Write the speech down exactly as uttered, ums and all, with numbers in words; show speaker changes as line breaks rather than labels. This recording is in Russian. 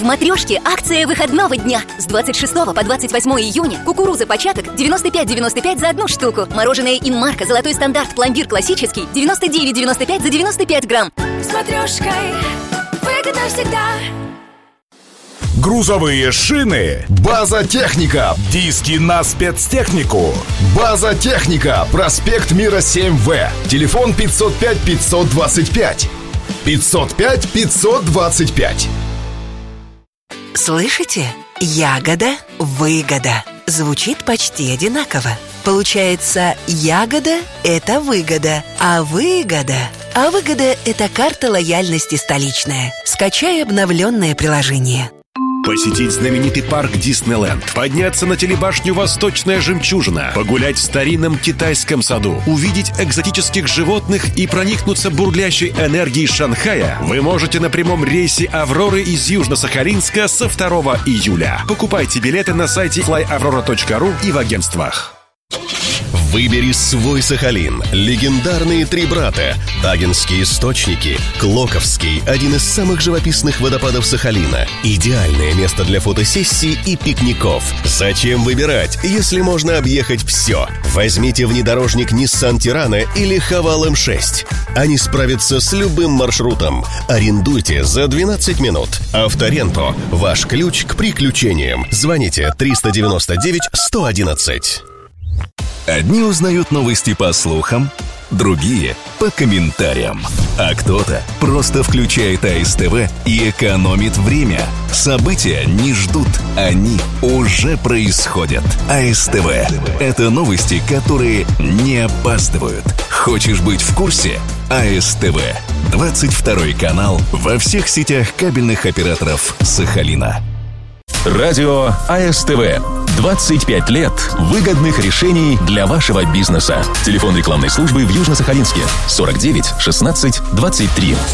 В «Матрешке» акция выходного дня. С двадцать шестого по двадцать восьмое июня кукуруза початок девяносто пять девяносто пять за одну штуку. Мороженое «Инмарко» золотой стандарт пломбир классический девяносто девять девяносто пять за девяносто пять грамм.
С «Матрешкой» выгодно всегда.
Грузовые шины. База Техника. Диски на спецтехнику. База Техника. Проспект Мира семь В. Телефон пятьсот пять пятьсот двадцать пять. пятьсот пять пятьсот двадцать пять.
Слышите? Ягода, выгода. Звучит почти одинаково. Получается, ягода – это выгода, а выгода… А выгода – это карта лояльности столичная. Скачай обновленное приложение.
Посетить знаменитый парк Диснейленд, подняться на телебашню «Восточная жемчужина», погулять в старинном китайском саду, увидеть экзотических животных и проникнуться бурлящей энергией Шанхая вы можете на прямом рейсе «Авроры» из Южно-Сахалинска со второго июля. Покупайте билеты на сайте флай аврора точка ру и в агентствах.
Выбери свой Сахалин. Легендарные три брата. Тагинские источники. Клоковский. Один из самых живописных водопадов Сахалина. Идеальное место для фотосессий и пикников. Зачем выбирать, если можно объехать все? Возьмите внедорожник Nissan Тирана или Хавал эм шесть. Они справятся с любым маршрутом. Арендуйте за двенадцать минут. Авторенто. Ваш ключ к приключениям. Звоните триста девяносто девять сто одиннадцать.
Одни узнают новости по слухам, другие – по комментариям. А кто-то просто включает А Эс Тэ Вэ и экономит время. События не ждут, они уже происходят. А Эс Тэ Вэ – это новости, которые не опаздывают. Хочешь быть в курсе? А Эс Тэ Вэ – двадцать второй канал во всех сетях кабельных операторов Сахалина.
Радио А Эс Тэ Вэ. двадцать пять лет выгодных решений для вашего бизнеса. Телефон рекламной службы в Южно-Сахалинске сорок девять шестнадцать двадцать три.